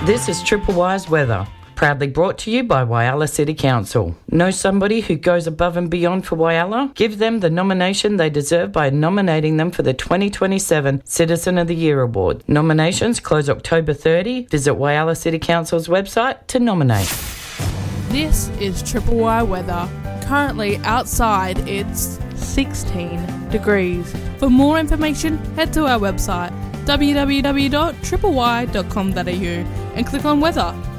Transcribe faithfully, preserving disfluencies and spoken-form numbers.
This is Triple Y's weather, proudly brought to you by Whyalla City Council. Know somebody who goes above and beyond for Whyalla? Give them the nomination they deserve by nominating them for the twenty twenty-seven Citizen of the Year Award. Nominations close October thirtieth. Visit Whyalla City Council's website to nominate. This is Triple Y weather. Currently outside it's sixteen degrees. For more information, head to our website w w w dot triple y dot com dot a u and click on weather.